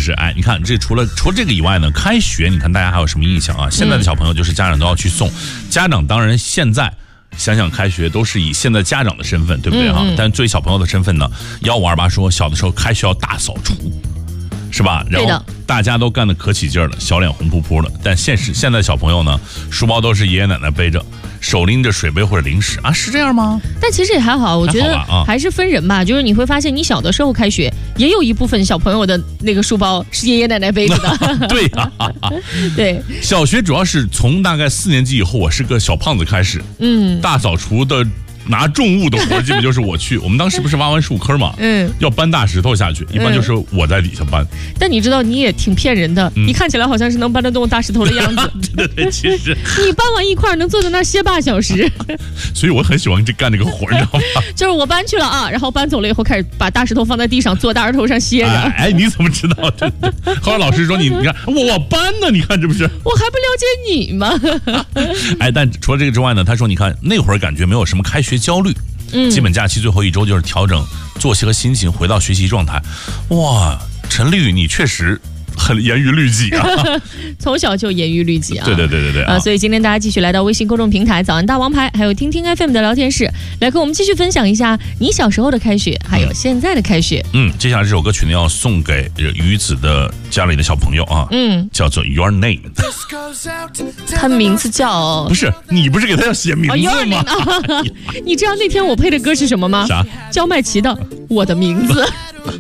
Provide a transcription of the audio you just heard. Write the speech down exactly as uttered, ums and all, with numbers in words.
是，哎，你看这除了除了这个以外呢，开学你看大家还有什么印象啊？现在的小朋友就是家长都要去送，家长当然现在想想开学都是以现在家长的身份，对不对哈？嗯嗯但作为小朋友的身份呢，幺五二八说小的时候开学要大扫除。是吧？然后大家都干得可起劲了，小脸红扑扑的。但现实现在小朋友呢，书包都是爷爷奶奶背着，手拎着水杯或者零食啊，是这样吗？ 但其实也还好，我觉得还是分人吧。就是你会发现，你小的时候开学，也有一部分小朋友的那个书包是爷爷奶奶背着的。 对呀、啊， 对。 小学主要是从大概四年级以后，我是个小胖子开始，嗯，大扫除的。拿重物的活基本就是我去，我们当时不是挖完树坑嘛，嗯，要搬大石头下去，一般就是我在底下搬。嗯、 但你知道，你也挺骗人的，嗯、你看起来好像是能搬得动大石头的样子。 对对对，其实你搬完一块能坐在那儿歇八小时。 所以我很喜欢这干这个活，你知道吗？ 就是我搬去了啊，然后搬走了以后，开始把大石头放在地上，坐大石头上歇着。 哎，哎你怎么知道？真的。后来老师说你，你看我我搬呢，你看这不是？ 我还不了解你吗？ 哎，但除了这个之外呢，他说你看那会儿感觉没有什么开学焦虑。嗯，基本假期最后一周就是调整作息和心情，回到学习状态。哇，陈丽宇，你确实很严于律己啊！ 从小就严于律己啊！ 对对对对对啊！ 啊所以今天大家继续来到微信公众平台“早安大王牌”，还有听听 F M 的聊天室，来跟我们继续分享一下你小时候的开学，还有现在的开学。 嗯，接下来这首歌曲呢要送给于子的家里的小朋友啊，嗯，叫做 Your Name。 他名字叫不是你不是给他要写名字吗？ 哦、你知道那天我配的歌是什么吗？ 啥？ 焦麦琪的《我的名字》。